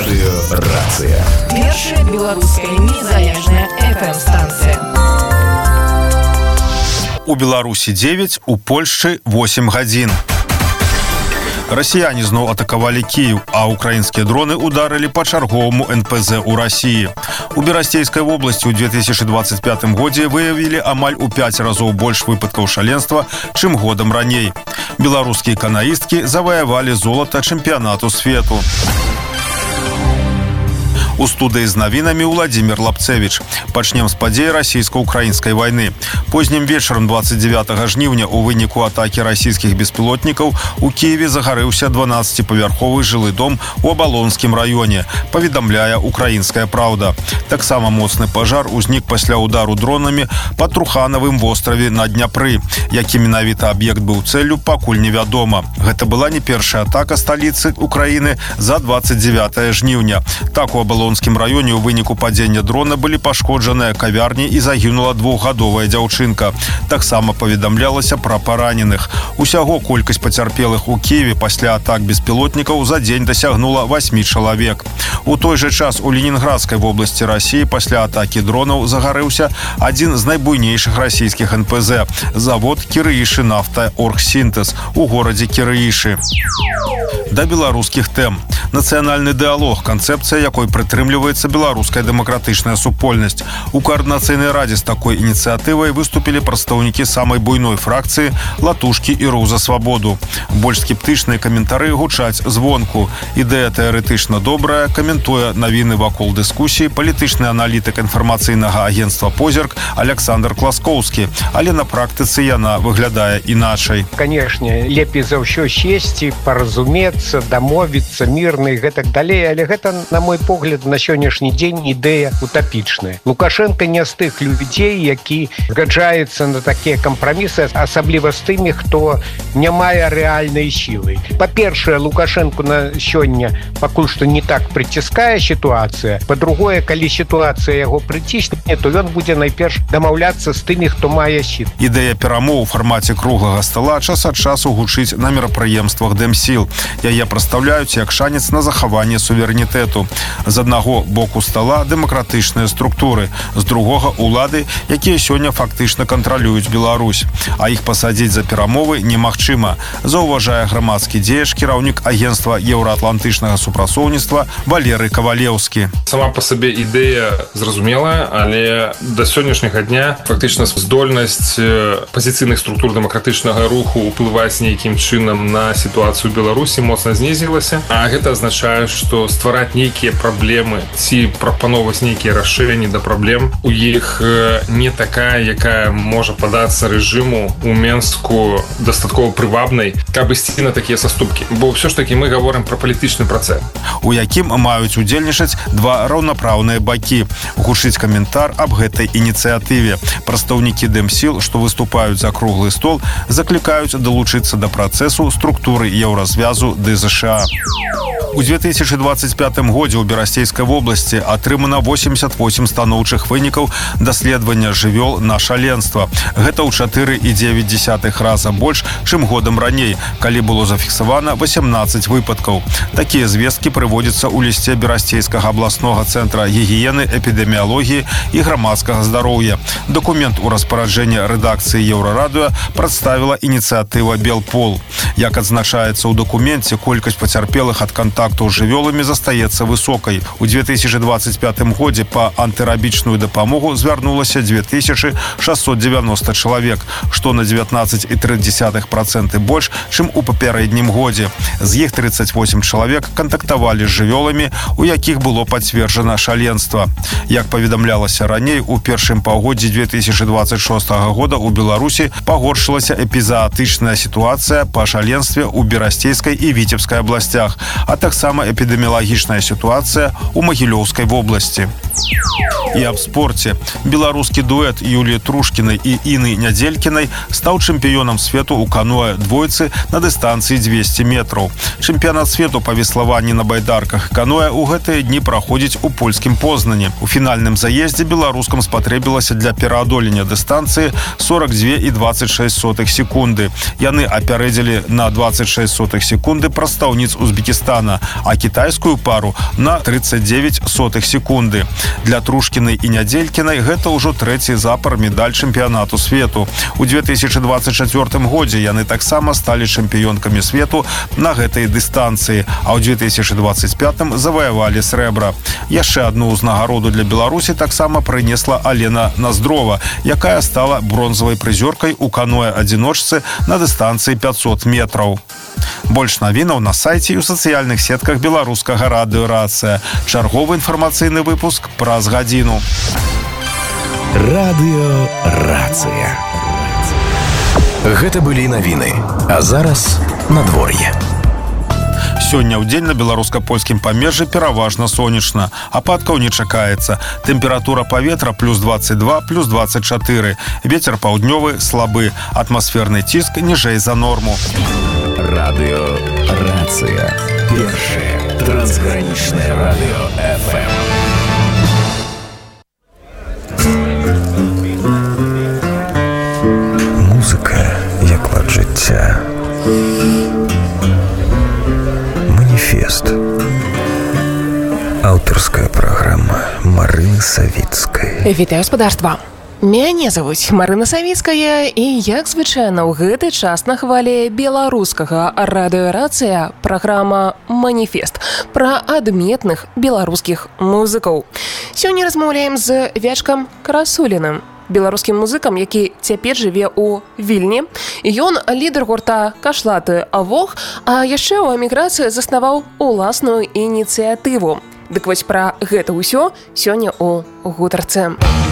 Радыёрацыя. Першая беларуская незалежная FM-станцыя. У Беларусі 9, у Польшчы 8 гадзін. Расіяне зноў атакавалі Кіеў, а украінскія дроны ударылі па чарговаму НПЗ ў Расіі. У Берасцейскай вобласці ў 2025 годзе выявілі амаль у 5 разоў больш выпадкаў шаленства, чым годам раней. Беларускія канаісткі заваявалі золата чэмпіянату свету. У студыі з навінамі Владзімір Лапцевіч. Пачнем з падзей расійска-украінскай вайны. Познім вечарам 29 жніўня у выніку атакі расійскіх беспілотнікаў у Кіеве загарэўся 12-павярховы жылы дом у Абалонскім раёне, паведамляе «Украінская праўда». Таксама моцны пажар узнік пасля удару дронамі па Труханавым востраве на Дняпры. Які менавіта аб'ект быў цэллю, пакуль невядома. Гэта была не першая атака сталіцы Украіны за 29 жніўня. Так у Абалонскім раёне ў выніку падзення дрона былі пашкоджаныя кавярні і загінула 2-гадовая дзяўчынка. Таксама паведамлялася пра параненых. Усяго колькасць пацярпелых у Кіеве пасля атак беспілотнікаў за дзень дасягнула 8 чалавек. У той жа час у Ленінградскай вобласці Расіі пасля атакі дронаў загарэўся адзін з найбуйнейшых расійскіх НПЗ – завод Кірыішы нафта Оргсінтэз у горадзе Кірыішы. Да беларускіх тэм. Нацыянальны дыалог, канцэпцыя якой прытрымліваецца беларуская дэмакратычная супольнасць. У каардынацыйнай радзе з такой ініцыятывай выступілі прадстаўнікі самай буйной фракцыі «Латушкі і рух за свабоду». Больш скептычныя каментары гучаць звонку. Ідэя тэарэтычна добрая, каментуе навіны вакол дыскусіі палітычны аналітык інфармацыйнага агенцтва «Позірк» Александр Класкоўскі. Але на практыцы яна выглядае іначай. Канешне, лепей за ўсё сесці, паразумецца, дамовіцца, мірна і гэтак далей, але гэта, на мой погляд, на сённяшні дзень ідэя утапічная. Лукашенко не з тых людзей, які згаджаецца на такія кампрамісы, асабліва з тымі, хто не мае рэальнай сілы. Па-першае, Лукашенко на сёння пакуль што не так прыціскае сітуацыя. Па-другое, калі сітуацыя яго прыцісне, то ён будзе найперш дамаўляцца з тымі, хто мае сілы. Ідэя перамоў у фармаце круглага стала час ад часу гучыць на мерапрыемствах Дэмсіл. Яе прадстаўляюць як шанец на захаванне суверэнітэту. З аднаго боку стала дэмакратычныя структуры, з другога улады, якія сёння фактычна кантралююць Беларусь. А іх пасадзіць за перамовы немагчыма, заўважае грамадскі дзеяч, кіраўнік агенцтва еўраатлантычнага супрацоўніцтва Валерый Кавалеўскі. Сама па сабе ідэя зразумелая, але да сённяшняга дня фактычна здольнасць пазіцыйных структур дэмакратычнага руху ўплываць нейкім чынам на сітуацыю Беларусі моцна знізілася. А гэта азначае, што ствараць нейкія праблемы ці прапановаць нейкія рашэнні да праблем у іх не такая, якая можа падацца рэжыму у Менску дастаткова прывабнай, каб ісці на такія саступкі. Бо ўсё ж такі мы гаворым пра палітычны працэс, у якім маюць удзельнічаць два раўнапраўныя бакі. Гучыць каментар аб гэтай ініцыятыве. Прадстаўнікі Дэмсіл, што выступаюць за круглы стол, заклікаюць далучыцца да працэсу структуры Еўразвязу ды ЗША. У 2025 годзе ў Берасцейскай вобласці атрымана 88 станоўчых вынікаў даследавання жывёл на шаленства. Гэта ў 4,9 раза больш, чым годам раней, калі было зафіксавана 18 выпадкаў. Такія звесткі прыводзяцца ў лісце Берасцейскага абласнога цэнтра гігіены, эпідэміялогіі і грамадскага здароўя. Дакумент у распараджэнні рэдакцыі Еўрарадыё прадставіла ініцыятыва «Белпол». Як адзначаецца ў дакуменце, колькасць пацярпелых ад контактаў з жывёламі застаецца высокай. У 2025 годзе па антырабічную дапамогу звярнулася 2690 чалавек, што на 19,3% больш, чым у папярэднім годзе. З іх 38 чалавек кантактавалі з жывёламі, у якіх было пацверджана шаленства. Як паведамлялася раней, у першым паўгоддзі 2026 года ў Беларусі пагоршылася эпізаатычная сітуацыя па шаленстве ў Берасцейскай і Віцебскай абласцях, а таксама эпідэміялагічная сітуацыя ў Магілёўскай вобласці. І аб спорце. Беларускі дуэт Юліі Трушкінай і Іны Нядзелькінай стаў чэмпіёнам свету ў каноэ двойцы на дыстанцыі 200 метраў. Чэмпіянат свету па веславанні на байдарках каноэ ў гэтыя дні праходзіць у польскім Познані. У фінальным заездзе беларускам спатрэбілася для пераадолення дыстанцыі 42,26 секунды. Яны апярэдзілі на 26 секунды прадстаўніц Узбекістана, а китайскую пару на 39 секунды. Для Трушкінай і Нядзелькінай гэта ўжо трэці запар медаль чэмпіянату свету. У 2024 годзе яны таксама сталі чэмпіёнкамі свету на гэтай дыстанцыі, а ў 2025 заваявалі срэбра. Яшчэ одну ўзнагароду для Беларусі таксама прынесла Алена Наздрова, якая стала бронзавай прызёркай у каноэ-адзіночцы на дыстанцыі 500 метраў. Больш навінаў на сайце і ў сацыяльных сетках беларускага радыё «Рацыя». Чарговы інфармацыйны выпуск праз гадзіну. Радыё «Рацыя». Гэта былі навіны. А зараз надвор'е. Сёння ў дзень на беларуска-польскім памежжы пераважна сонечна. Ападкаў не чакаецца. Тэмпература паветра плюс 22, плюс 24. Вецер паўднёвы слабы. Атмасферны ціск ніжэй за норму. Радыё «Рацыя». Першае трансгранічнае радыё FM. Музыка як лад жыцця. Маніфест. Аўтарская праграма Марыны Савіцкай. Вітаю, спадарства. Мяне завуць Марына Савіцкая і, як звычайна, ў гэты час на хвалі беларускага радыё «Рацыя» праграма «Маніфест» пра адметных беларускіх музыкаў. Сёння размаўляем з Вячкам Красуліным, беларускім музыкам, які цяпер жыве ў Вільні. Ён лідар гурта «Кашлаты Авог», а яшчэ ў эміграцыі заснаваў уласную ініцыятыву. Дык вось пра гэта ўсё сёння ў гутарцы.